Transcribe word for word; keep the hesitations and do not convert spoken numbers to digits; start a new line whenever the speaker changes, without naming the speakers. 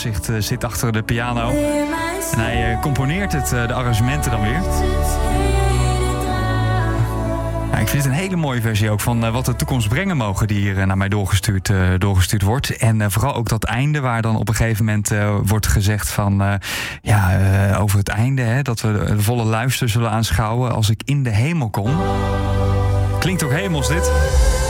zit, uh, zit achter de piano. En hij uh, componeert het, uh, de arrangementen dan weer. Ja, ik vind het een hele mooie versie ook van uh, wat de toekomst brengen mogen... die hier uh, naar mij doorgestuurd, uh, doorgestuurd wordt. En uh, vooral ook dat einde waar dan op een gegeven moment uh, wordt gezegd van... Uh, ja, uh, over het einde, hè, dat we de volle luister zullen aanschouwen als ik in de hemel kom. Klinkt ook hemels dit.